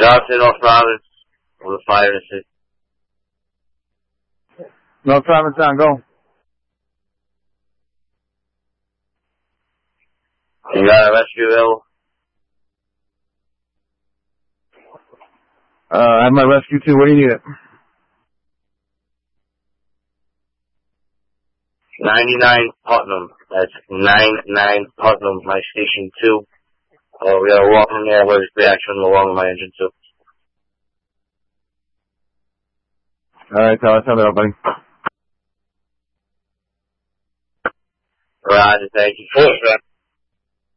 Johnson, North Providence, on the fire assist. North Providence on, go. You got a rescue available? I have my rescue too. Where do you need it? 99 Putnam. That's 99 Putnam, my station 2. We got a walking there, allergic reaction along with my engine too. Alright, tell us how that, buddy. Roger, thank you.